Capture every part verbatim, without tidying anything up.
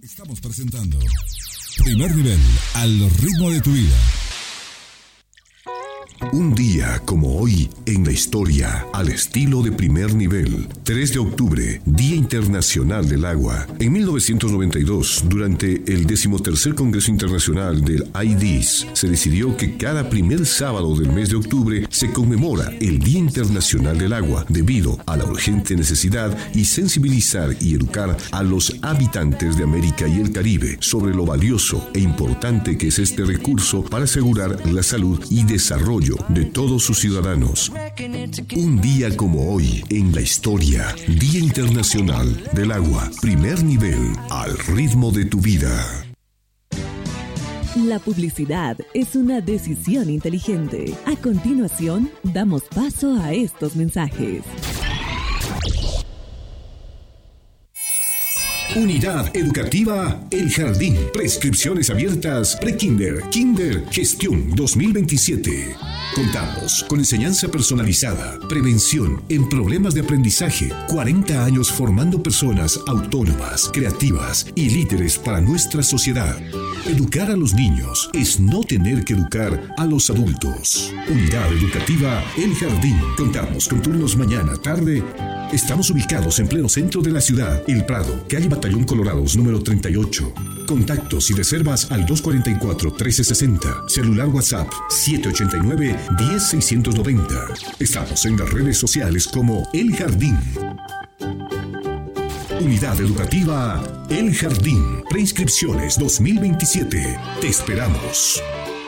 Estamos presentando Primer Nivel, al ritmo de tu vida. Un día como hoy en la historia, al estilo de Primer Nivel. tres de octubre, Día Internacional del Agua. En mil novecientos noventa y dos, durante el decimotercer Congreso Internacional del I D E S, se decidió que cada primer sábado del mes de octubre se conmemora el Día Internacional del Agua, debido a la urgente necesidad y sensibilizar y educar a los habitantes de América y el Caribe sobre lo valioso e importante que es este recurso para asegurar la salud y desarrollo de todos sus ciudadanos. Un día como hoy en la historia, Día Internacional del Agua. Primer Nivel, al ritmo de tu vida. La publicidad es una decisión inteligente. A continuación, damos paso a estos mensajes. Unidad Educativa El Jardín. Prescripciones abiertas pre-kinder, kinder, gestión dos mil veintisiete. Contamos con enseñanza personalizada, prevención en problemas de aprendizaje, cuarenta años formando personas autónomas, creativas y líderes para nuestra sociedad. Educar a los niños es no tener que educar a los adultos. Unidad Educativa El Jardín. Contamos con turnos mañana, tarde. Estamos ubicados en pleno centro de la ciudad, El Prado, calle Batallón Colorados, número treinta y ocho. Contactos y reservas al dos cuatro cuatro, uno tres seis cero. Celular WhatsApp siete ocho nueve, uno cero seis nueve cero. Estamos en las redes sociales como El Jardín. Unidad Educativa El Jardín. Preinscripciones dos mil veintisiete. Te esperamos.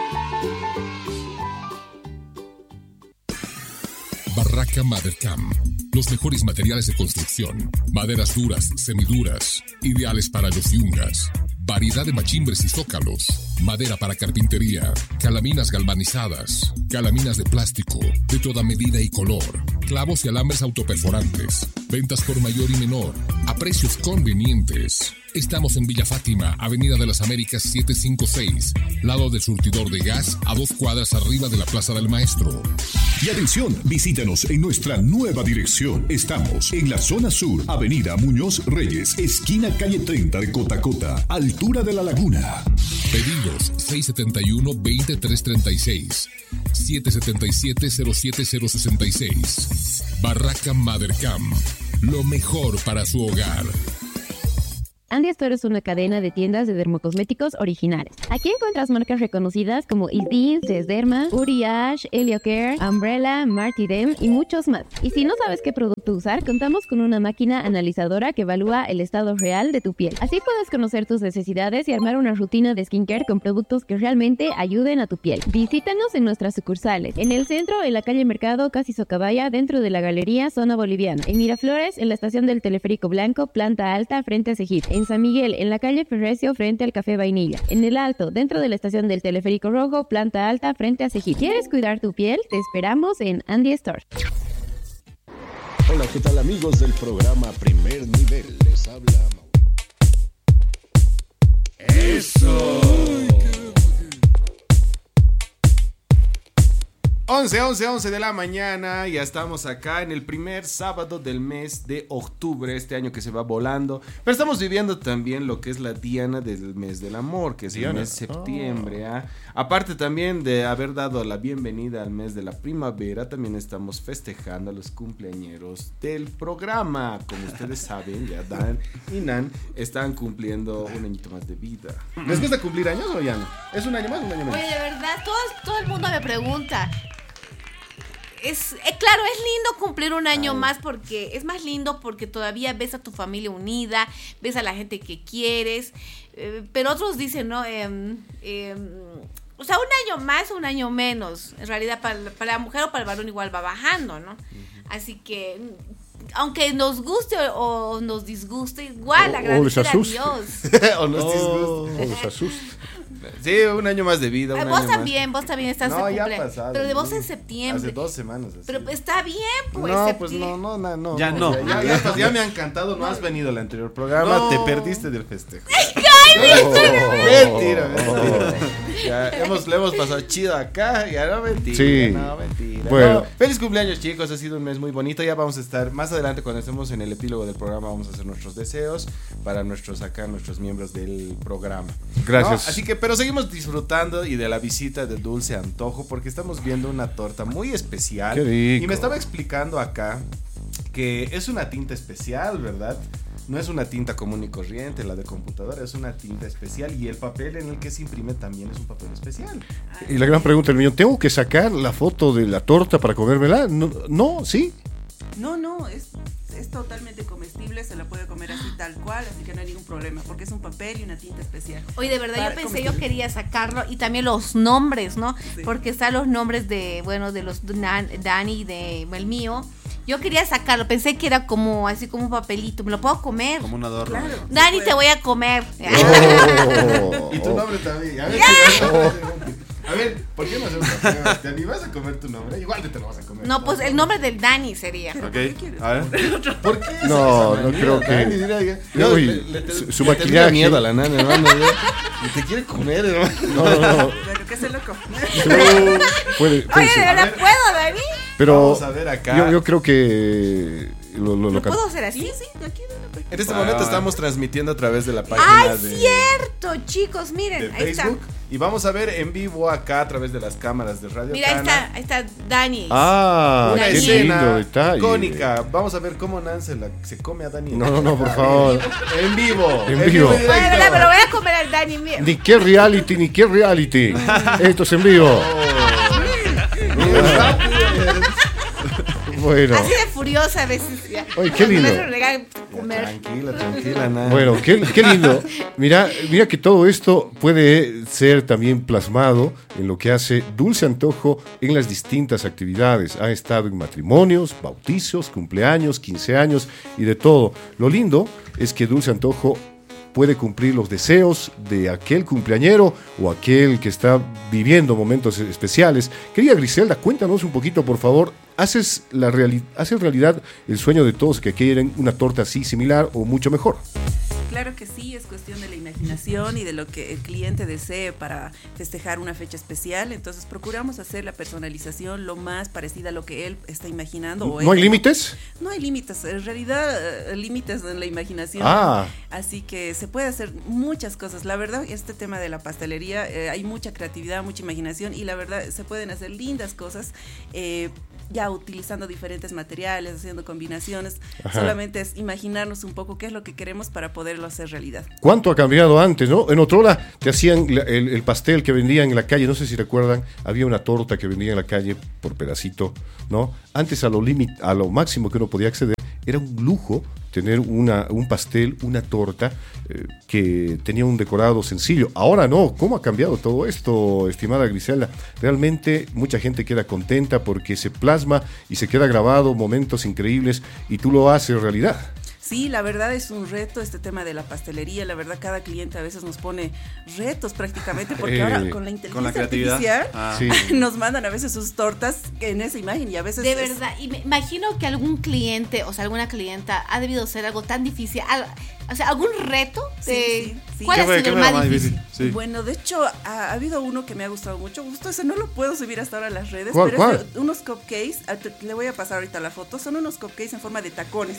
Barraca Madercam. Los mejores materiales de construcción. Maderas duras, semiduras, ideales para los yungas. Variedad de machimbres y zócalos. Madera para carpintería. Calaminas galvanizadas. Calaminas de plástico, de toda medida y color. Clavos y alambres autoperforantes. Ventas por mayor y menor. A precios convenientes. Estamos en Villa Fátima, Avenida de las Américas setecientos cincuenta y seis. Lado del surtidor de gas, a dos cuadras arriba de la Plaza del Maestro. Y atención, visítanos en nuestra nueva dirección. Estamos en la zona sur, Avenida Muñoz Reyes, esquina calle treinta de Cotacota, altura de la laguna. Pedidos seis siete uno, dos tres tres seis, siete siete siete, cero siete cero seis seis. Barraca Madercam, lo mejor para su hogar. Andy Store es una cadena de tiendas de dermocosméticos originales. Aquí encuentras marcas reconocidas como Isdin, Cesderma, Uriage, Heliocare, Umbrella, Martidem y muchos más. Y si no sabes qué producto usar, contamos con una máquina analizadora que evalúa el estado real de tu piel. Así puedes conocer tus necesidades y armar una rutina de skincare con productos que realmente ayuden a tu piel. Visítanos en nuestras sucursales. En el centro, en la calle Mercado, casi Socabaya, dentro de la galería Zona Boliviana. En Miraflores, en la estación del Teleférico Blanco, planta alta, frente a Cejit. En San Miguel, en la calle Ferrecio, frente al Café Vainilla. En El Alto, dentro de la estación del Teleférico Rojo, planta alta, frente a Cejit. ¿Quieres cuidar tu piel? Te esperamos en Andy Store. Hola, ¿qué tal amigos del programa Primer Nivel? Les habla Mau. ¡Eso! once, once, once de la mañana, ya estamos acá en el primer sábado del mes de octubre, este año que se va volando, pero estamos viviendo también lo que es la diana del mes del amor, que es Diana. El mes de septiembre, oh. ¿eh? Aparte también de haber dado la bienvenida al mes de la primavera, también estamos festejando a los cumpleañeros del programa, como ustedes saben, ya Dan y Nan están cumpliendo un añito más de vida. ¿Les gusta cumplir años o ya no? ¿Es un año más o un año menos? Oye, de verdad, todo, todo el mundo me pregunta. Es, eh, claro, es lindo cumplir un año Ay. más porque es más lindo porque todavía ves a tu familia unida, ves a la gente que quieres, eh, pero otros dicen, ¿no? Eh, eh, o sea, un año más o un año menos, en realidad para, para la mujer o para el varón igual va bajando, ¿no? Uh-huh. Así que, aunque nos guste o, o nos disguste, igual o, agradecer o a Dios. o nos oh, disguste. O nos asusta. Sí, un año más de vida. Un vos año también, más. vos también estás no, de ya cumpleaños. pasado, Pero de vos sí. en septiembre. Hace dos semanas. Así. Pero está bien, pues. No, septiembre. pues no, no, no, no. Ya no. Ya, ya, ya, ya me han cantado, no has venido al anterior programa, No. te perdiste del festejo. ¡Ay, Mentira, mentira. Ya, hemos, le hemos pasado chido acá, ya no mentira, Sí. no mentira. Bueno. No, feliz cumpleaños, chicos, ha sido un mes muy bonito. Ya vamos a estar más adelante cuando estemos en el epílogo del programa, vamos a hacer nuestros deseos para nuestros acá, nuestros miembros del programa. Gracias. ¿No? Así que, pero seguimos disfrutando y de la visita de Dulce Antojo porque estamos viendo una torta muy especial. Qué rico. Y me estaba explicando acá que es una tinta especial, ¿verdad? No es una tinta común y corriente, la de computadora, es una tinta especial y el papel en el que se imprime también es un papel especial. Y la gran pregunta del millón, ¿tengo que sacar la foto de la torta para comérmela? No, no, ¿sí? No, no, es, es totalmente comestible, se la puede comer así tal cual, así que no hay ningún problema, porque es un papel y una tinta especial. Oye, de verdad, Para yo pensé, comestible. yo quería sacarlo y también los nombres, ¿no? Sí. Porque están los nombres de, bueno, de los Dan- Dani, de el mío. Yo quería sacarlo, pensé que era como, así como un papelito, me lo puedo comer. Como un adorno. Claro. Dani, se te puede. voy a comer. Oh. Y tu nombre también. A ver, a ver, ¿por qué no hacemos una? ¿Te animas a comer tu nombre? Igual te lo vas a comer. No, pues el nombre del Dani sería. ¿Pero Ok, por qué quieres? a ver. ¿Por qué? esa- No, esa no manía, creo que- Dani? Mira, ya- Uy, le- le- le- su- su le maquillaje. tendría miedo a la nana, hermano. ya. Y te quiere comer, hermano. No, no, no. Bueno, que se loco. Puede, puede Oye, ser. ¿de verdad puedo, Dani? Pero Vamos a ver acá. yo, yo creo que lo, lo, lo ¿Lo can- puedo hacer así? Sí, sí, aquí de la pe- En este Ah. momento estamos transmitiendo a través de la página ¡Ay, de, cierto, chicos! Miren, de ahí está. Facebook. Y vamos a ver en vivo acá a través de las cámaras de Radio Mira, ahí Cana. está, ahí está Dani. Ah, Una qué escena lindo detalle. icónica. Vamos a ver cómo Nancy la, se come a Dani. No, no, no, por favor. En vivo. En vivo. y Oye, de directo. verdad, me lo voy a comer al Dani. Mira. Ni qué reality, ni qué reality. Esto es en vivo. Bueno, Así de furiosa a veces. Ya. Ay, qué Cuando lindo. me regalan comer. Tranquila, tranquila, Nancy. bueno, qué, qué lindo. Mira, mira que todo esto puede ser también plasmado en lo que hace Dulce Antojo en las distintas actividades. Ha estado en matrimonios, bautizos, cumpleaños, quince años y de todo. Lo lindo es que Dulce Antojo puede cumplir los deseos de aquel cumpleañero o aquel que está viviendo momentos especiales. Querida Griselda, cuéntanos un poquito, por favor. ¿Haces, la reali- ¿Haces realidad el sueño de todos que quieren una torta así similar o mucho mejor? Claro que sí, es cuestión de la imaginación y de lo que el cliente desee para festejar una fecha especial. Entonces procuramos hacer la personalización lo más parecida a lo que él está imaginando. o ¿No hay ella. límites? No hay límites, en realidad eh, límites en la imaginación. Ah. Así que se puede hacer muchas cosas. La verdad, este tema de la pastelería, eh, hay mucha creatividad, mucha imaginación y la verdad se pueden hacer lindas cosas. Eh, ya utilizando diferentes materiales, haciendo combinaciones. Ajá. Solamente es imaginarnos un poco qué es lo que queremos para poderlo hacer realidad. ¿Cuánto ha cambiado antes, no? En Otrola te hacían la- el, el pastel que vendían en la calle, no sé si recuerdan, había una torta que vendía en la calle por pedacito, ¿no? Antes a lo límite, a lo máximo que uno podía acceder, era un lujo tener una, un pastel, una torta eh, que tenía un decorado sencillo. Ahora no, ¿cómo ha cambiado todo esto, estimada Griselda? Realmente mucha gente queda contenta porque se plasma y se queda grabado momentos increíbles y tú lo haces realidad. Sí, la verdad es un reto este tema de la pastelería. La verdad, cada cliente a veces nos pone retos prácticamente, porque Eh, ahora con la inteligencia con la creatividad. artificial Ah. Sí. nos mandan a veces sus tortas en esa imagen y a veces De es- verdad, y me imagino que algún cliente, o sea, alguna clienta ha debido ser algo tan difícil. al- O sea, algún reto. Sí, de- sí, sí. ¿Cuál ¿Qué ha fue- sido qué el fue más lo más difícil? difícil? Sí. Bueno, de hecho, ha, ha habido uno que me ha gustado mucho. Justo ese no lo puedo subir hasta ahora a las redes. ¿Cuál, pero cuál? es de unos cupcakes. ah, te- Le voy a pasar ahorita la foto. Son unos cupcakes en forma de tacones.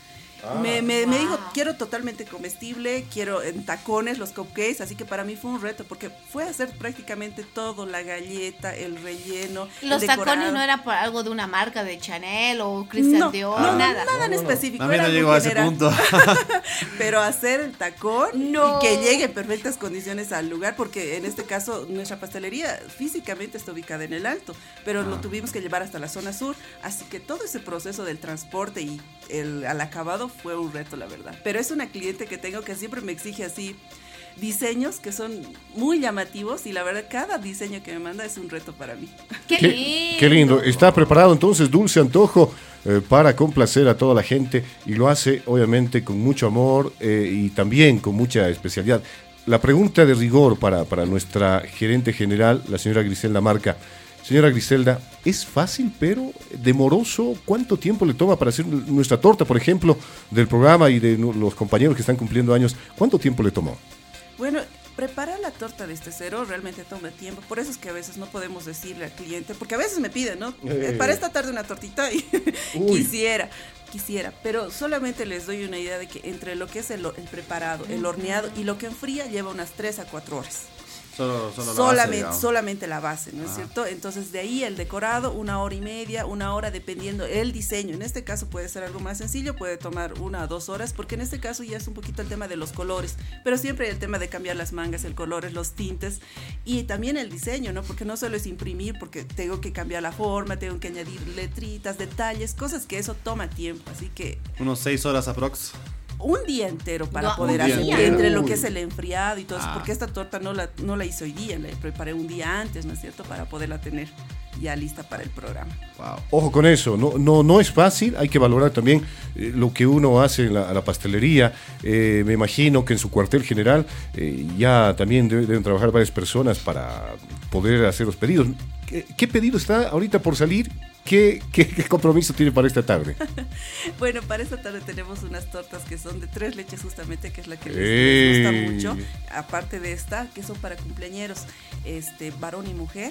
me, me, me dijo, Wow. quiero totalmente comestible, quiero en tacones los cupcakes, así que para mí fue un reto, porque fue hacer prácticamente todo, la galleta, el relleno, Los el tacones decorado. no era por algo de una marca de Chanel o Christian no, Dior, no, no, nada. nada en específico. A mí era no algo llegó a ese general. punto. Pero hacer el tacón No. y que llegue en perfectas condiciones al lugar, porque en este caso nuestra pastelería físicamente está ubicada en el Alto, pero Ah. lo tuvimos que llevar hasta la zona sur, así que todo ese proceso del transporte y el al acabado fue un reto, la verdad. Pero es una cliente que tengo que siempre me exige así diseños que son muy llamativos y la verdad cada diseño que me manda es un reto para mí. Qué, Qué, lindo. qué lindo. Está preparado entonces Dulce Antojo eh, para complacer a toda la gente y lo hace obviamente con mucho amor eh, y también con mucha especialidad. La pregunta de rigor para, para nuestra gerente general, la señora Griselda Marca. Señora Griselda, ¿es fácil pero demoroso? ¿Cuánto tiempo le toma para hacer nuestra torta, por ejemplo, del programa y de nu- los compañeros que están cumpliendo años? ¿Cuánto tiempo le tomó? Bueno, preparar la torta desde cero realmente toma tiempo, por eso es que a veces no podemos decirle al cliente, porque a veces me piden, ¿no? Eh. Para esta tarde una tortita y quisiera, quisiera, pero solamente les doy una idea de que entre lo que es el, el preparado, el horneado y lo que enfría lleva unas tres a cuatro horas. Solo, solo la solamente, base, solamente la base, ¿no es ah. cierto? Entonces de ahí el decorado, una hora y media, una hora dependiendo el diseño. En este caso puede ser algo más sencillo, puede tomar una o dos horas, porque en este caso ya es un poquito el tema de los colores, pero siempre el tema de cambiar las mangas, el color, los tintes y también el diseño, ¿no? Porque no solo es imprimir, porque tengo que cambiar la forma, tengo que añadir letritas, detalles, cosas que eso toma tiempo, así que... Unos seis horas aprox. Un día entero para No, poder un hacer, día. entre lo Uy. que es el enfriado y todo eso, Ah. porque esta torta no la, no la hice hoy día, la preparé un día antes, ¿no es cierto? Para poderla tener ya lista para el programa. Wow. Ojo con eso, no, no, no es fácil, hay que valorar también eh, lo que uno hace en la, a la pastelería. Eh, me imagino que en su cuartel general eh, ya también debe- deben trabajar varias personas para poder hacer los pedidos. ¿Qué, qué pedido está ahorita por salir? ¿Qué, qué, qué compromiso tiene para esta tarde? Bueno, para esta tarde tenemos unas tortas que son de tres leches justamente, que es la que les, ¡Ey! les gusta mucho. Aparte de esta, que son para cumpleañeros, este, varón y mujer.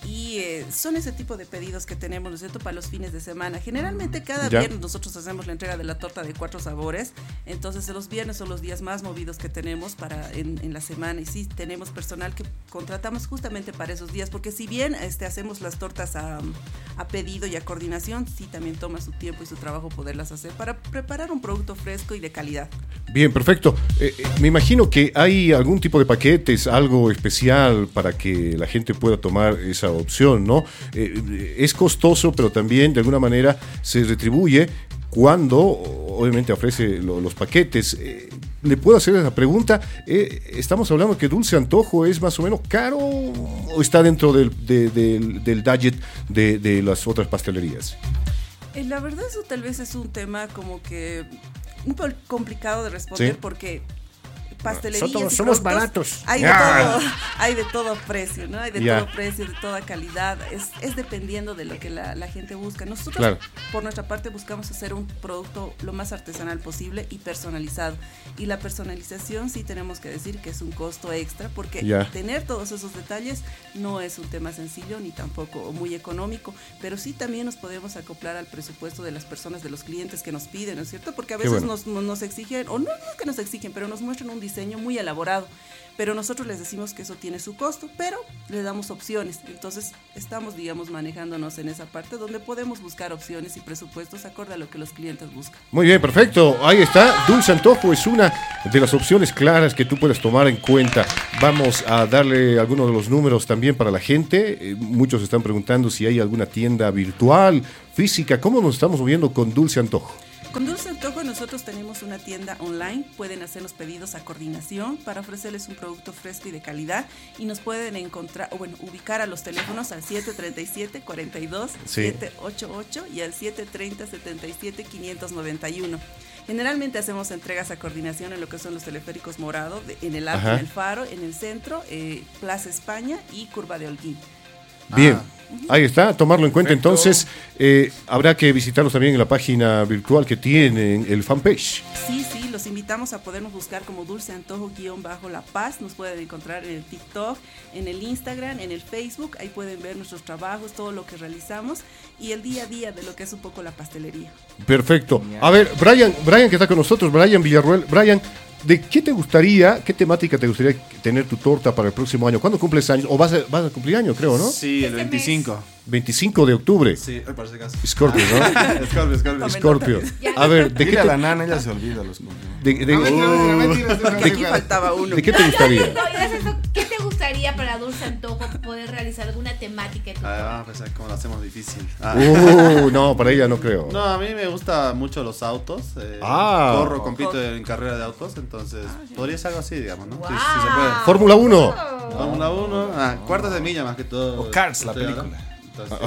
Y eh, son ese tipo de pedidos que tenemos, ¿no es cierto?, para los fines de semana. Generalmente cada Ya. viernes nosotros hacemos la entrega de la torta de cuatro sabores. Entonces los viernes son los días más movidos que tenemos para en, en la semana. Y sí, tenemos personal que contratamos justamente para esos días. Porque si bien este, hacemos las tortas a, a pedido y a coordinación, sí también toma su tiempo y su trabajo poderlas hacer para preparar un producto fresco y de calidad. Bien, perfecto. Eh, eh, me imagino que hay algún tipo de paquetes, algo especial para que la gente pueda tomar esa opción, ¿no? Eh, es costoso, pero también de alguna manera se retribuye cuando obviamente ofrece lo- los paquetes. Eh, ¿Le puedo hacer esa pregunta? Eh, ¿Estamos hablando que Dulce Antojo es más o menos caro o está dentro del, de- del, del budget de, de las otras pastelerías? Eh, La verdad eso tal vez es un tema como que un poco complicado de responder Sí. porque pastelerías Nosotros y somos productos, baratos. hay de Ah. todo, hay de todo precio, ¿no? Hay de Ya. todo precio, de toda calidad, es, es dependiendo de lo que la, la gente busca. Nosotros Claro. por nuestra parte buscamos hacer un producto lo más artesanal posible y personalizado. Y la personalización sí tenemos que decir que es un costo extra porque Ya. tener todos esos detalles no es un tema sencillo ni tampoco muy económico, pero sí también nos podemos acoplar al presupuesto de las personas, de los clientes que nos piden, ¿no es cierto? Porque a Qué veces bueno. nos, nos- nos exigen, o no, no es que nos exigen, pero nos muestran un diseño muy elaborado, pero nosotros les decimos que eso tiene su costo, pero les damos opciones. Entonces estamos, digamos, manejándonos en esa parte donde podemos buscar opciones y presupuestos acorde a lo que los clientes buscan. Muy bien, perfecto. Ahí está. Dulce Antojo es una de las opciones claras que tú puedes tomar en cuenta. Vamos a darle algunos de los números también para la gente. Eh, muchos están preguntando si hay alguna tienda virtual, física. ¿Cómo nos estamos moviendo con Dulce Antojo? Con Dulce Antojo nosotros tenemos una tienda online, pueden hacernos pedidos a coordinación para ofrecerles un producto fresco y de calidad y nos pueden encontrar, o bueno, ubicar a los teléfonos al siete treinta y siete, cuarenta y dos, Sí. setecientos ochenta y ocho y al siete treinta, setenta y siete, quinientos noventa y uno. Generalmente hacemos entregas a coordinación en lo que son los teleféricos morados, de- en el Arco, Ajá. en el Faro, en el centro, eh, Plaza España y Curva de Holguín. Bien, Ah. ahí está, tomarlo en cuenta. Perfecto. Entonces, eh, habrá que visitarlos también en la página virtual que tienen, el fanpage. Sí, sí, los invitamos a podernos buscar como Dulce Antojo guión bajo La Paz. Nos pueden encontrar en el TikTok, en el Instagram, en el Facebook. Ahí pueden ver nuestros trabajos, todo lo que realizamos y el día a día de lo que es un poco la pastelería. Perfecto. A ver, Brian, Brian que está con nosotros, Brian Villarruel. Brian, ¿de qué te gustaría, qué temática te gustaría tener tu torta para el próximo año? ¿Cuándo cumples años? O vas a, vas a cumplir año, creo, ¿no? Sí, el veinticinco. veinticinco de octubre. Sí, me parece caso. Scorpio, ¿no? Scorpio, Scorpio. Scorpio. A ver, ¿de Dile qué a te, la nana, ella se olvida los cumpleaños. de- de- A ver, a ver, a ver, mentira, Porque mentira. aquí faltaba uno. de qué te gustaría? No, ya es eso. ¿Qué te gustaría para Dulce Antojo poder realizar alguna temática en tu Ah, vamos a pensar cómo lo hacemos difícil. Ah. Uh, no, para ella no creo. No, a mí me gustan mucho los autos. eh, Ah. corro, compito en carrera de autos, entonces podría ser algo así, digamos, ¿no? Wow. Sí, sí se puede. Fórmula uno. Fórmula uno, ah, cuartas de milla más que todo. O Cars, la estoy ahora. película. Entonces,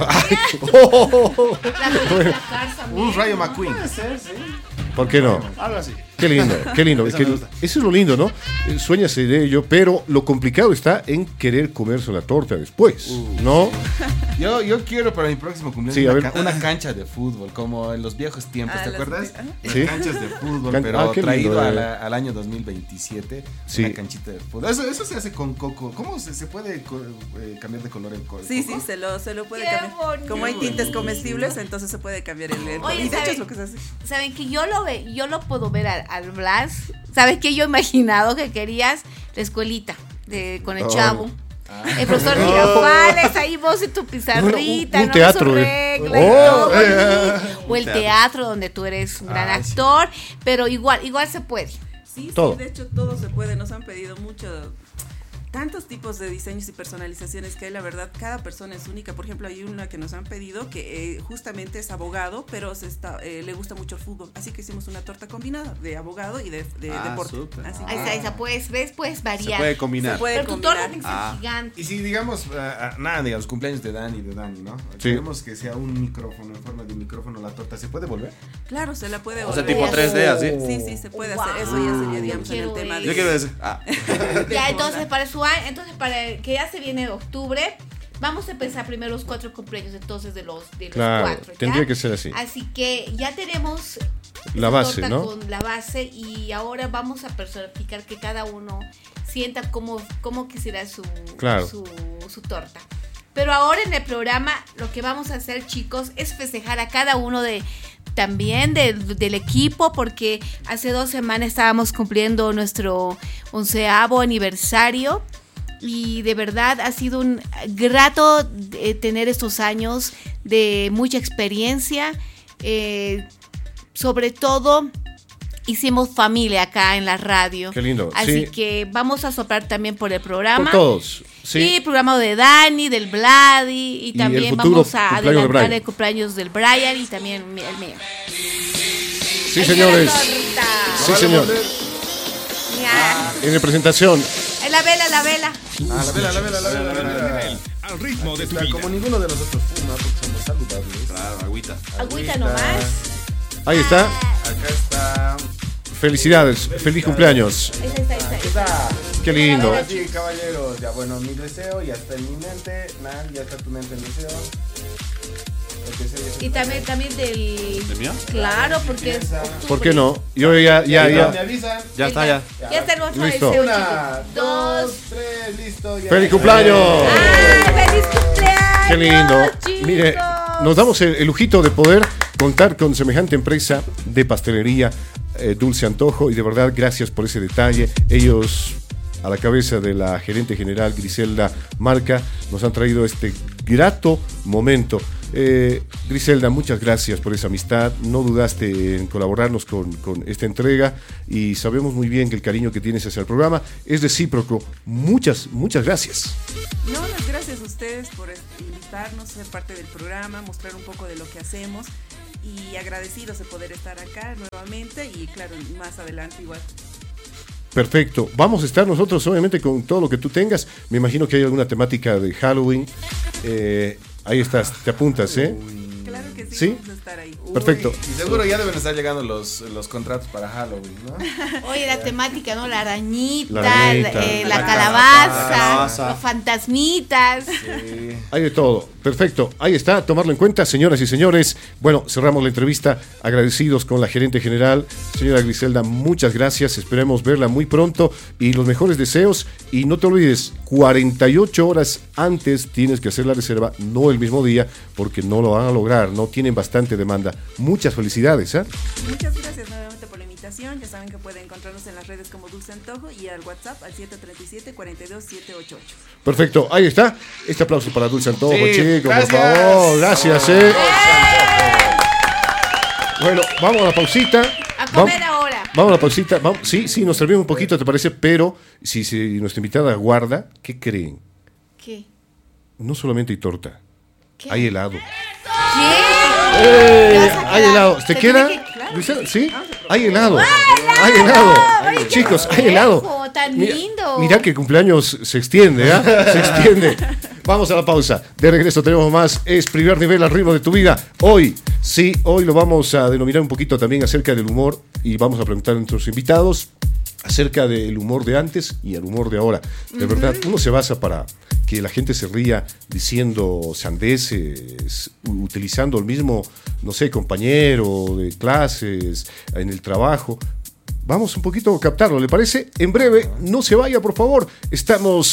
Oh, La película Cars también. Un Rayo McQueen. puede ser, sí. ¿por qué no? Algo así. Qué lindo, qué lindo. Eso que- me gusta. eso es lo lindo, ¿no? Eh, Sueñas en ello, pero lo complicado está en querer comerse la torta después, ¿no? Yo, yo quiero para mi próximo cumpleaños Sí, a una, ver. ca- una cancha de fútbol, como en los viejos tiempos, Ah, ¿te las- acuerdas? ajá. Las Sí. canchas de fútbol, Can- pero ah, qué traído lindo, a eh. la- al año dos mil veintisiete, Sí. una canchita de fútbol. Eso, eso se hace con coco. ¿Cómo se, se puede co- eh, cambiar de color el co- Sí, coco? sí, se lo, se lo puede Qué cambiar. bonito. Como hay tintes comestibles, entonces se puede cambiar el, el Oye, y de hecho ¿sabe? es lo que se hace. Saben que yo lo ve, yo lo puedo ver al, al Blas. ¿Sabes qué? Yo he imaginado que querías la escuelita de, con el Oh. chavo. El profesor Girafales, ahí vos y tu pizarrita, Un- un ¿no? teatro, Su eh. regla y Oh, todo, eh. o el teatro donde tú eres un gran Ay, sí. actor, pero igual, igual se puede. Sí, Todo. sí, de hecho todo se puede, nos han pedido mucho, tantos tipos de diseños y personalizaciones que hay, la verdad, cada persona es única. Por ejemplo, hay una que nos han pedido que eh, justamente es abogado, pero se está, eh, le gusta mucho el fútbol, así que hicimos una torta combinada de abogado y de, de Ah, deporte. súper. Así Ahí que está, esa puedes, ves, puedes Se variar. puede combinar. se puede Pero tu torta combinar. tiene que ser Ah. gigante. Y si digamos, ah, ah, nada, digamos, cumpleaños de Dani, de Dani, ¿no? Sí. Queremos que sea un micrófono, en forma de micrófono la torta, ¿se puede volver? Claro, se la puede O sea, volver. tipo tres D, así. Sí, sí, se puede Wow. hacer. Eso ya sería, digamos, en el Quiero tema ver. de... Yo quiero decir. Ah. Ya, entonces para su año, entonces para que ya se viene octubre, vamos a empezar primero los cuatro cumpleaños entonces de los, de los Claro, cuatro. ¿ya? tendría que ser así. Así que ya tenemos La esa base, torta ¿no? con la base y ahora vamos a personificar que cada uno sienta cómo, cómo quisiera su, Claro. su, su torta. Pero ahora en el programa lo que vamos a hacer, chicos, es festejar a cada uno de también del, del equipo, porque hace dos semanas estábamos cumpliendo nuestro onceavo aniversario y de verdad ha sido un grato eh, tener estos años de mucha experiencia. Eh, sobre todo hicimos familia acá en la radio. Qué lindo, Así sí. que vamos a soplar también por el Por programa. todos, sí. Y programa de Dani, del Vladi, y, Y también el futuro vamos a cumpleaños de adelantar Brian. el cumpleaños del Brian y también mi- el mío. Sí, Ahí señores. está la torta. Sí, señor. Ya. En representación, Eh, La vela, la vela. Ah, la vela, la vela, la vela, la vela, la vela. Al ritmo de tu Está, vida. como ninguno de nosotros fuma, porque somos saludables. Claro, agüita. Agüita nomás. ahí está. Acá está. Felicidades, feliz cumpleaños. Ahí está, ahí está, ahí Aquí está. está. Qué lindo. Ahora sí, caballeros. Ya, bueno, mi deseo ya está en mi mente. Nan, ya está tu mente el deseo. El deseo ya está. Y también, también del... ¿El mío? Claro, porque es octubre. ¿Por qué no? Yo ya, ya, Me ya. avisan. Ya está, ya. Ya está el nuestro Listo. deseo, Una, chicos. dos, Dos. tres, listo. Ya. ¡Feliz cumpleaños! ¡Ay, feliz cumpleaños! Qué lindo. chicos! Mire, nos damos el, el lujito de poder contar con semejante empresa de pastelería eh, Dulce Antojo y de verdad gracias por ese detalle. Ellos, a la cabeza de la gerente general Griselda Marca, nos han traído este grato momento. Eh, Griselda, muchas gracias por esa amistad. No dudaste en colaborarnos con, con esta entrega y sabemos muy bien que el cariño que tienes hacia el programa es recíproco. Muchas, muchas gracias. No, las gracias a ustedes por invitarnos, ser parte del programa, mostrar un poco de lo que hacemos y agradecidos de poder estar acá nuevamente y claro, más adelante igual. Perfecto. Vamos a estar nosotros obviamente con todo lo que tú tengas. Me imagino que hay alguna temática de Halloween. Eh, ahí estás, te apuntas, ¿eh? Claro que sí, ¿Sí? vamos a estar ahí. Perfecto. Y seguro ya deben estar llegando los, los contratos para Halloween, ¿no? Oye, la temática, ¿no? La arañita, La la, arañita. eh, la La calabaza, calabaza. los fantasmitas. Sí. Hay de todo. Perfecto. Ahí está, tomarlo en cuenta, señoras y señores. Bueno, cerramos la entrevista agradecidos con la gerente general, señora Griselda. Muchas gracias. Esperemos verla muy pronto y los mejores deseos. Y no te olvides, cuarenta y ocho horas antes tienes que hacer la reserva, no el mismo día, porque no lo van a lograr. No tienen bastante demanda. Muchas felicidades, ¿eh? Muchas gracias nuevamente por la invitación. Ya saben que pueden encontrarnos en las redes como Dulce Antojo y al WhatsApp al siete tres siete, cuatro dos, siete ocho ocho. Perfecto, ahí está. Este aplauso para Dulce Antojo, Sí, chicos, por gracias. favor. Gracias, eh. Bueno, vamos a la pausita. A comer Vam- ahora. Vamos a la pausita. Vamos- sí, sí, nos servimos un poquito, ¿te parece? Pero si, si nuestra invitada guarda, ¿qué creen? ¿Qué? No solamente hay torta, ¿Qué? hay helado. ¿Qué? ¡Eh! ¿Te vas a Hay quedar? helado. ¿Te tiene queda? que- claro. Luisana, ¿sí? Hay helado. Hay helado. Chicos, hay helado. Tan Mira, lindo. mira que cumpleaños se extiende, ¿ah? Se extiende. Vamos a la pausa. De regreso tenemos más. Es Primer Nivel al ritmo de tu vida. Hoy, sí, hoy lo vamos a denominar un poquito también acerca del humor y vamos a preguntar a nuestros invitados acerca del humor de antes y el humor de ahora. De uh-huh. verdad, uno se basa para que la gente se ría diciendo sandeces, utilizando el mismo, no sé, compañero de clases, en el trabajo. Vamos un poquito a captarlo, ¿le parece? En breve, no se vaya, por favor. Estamos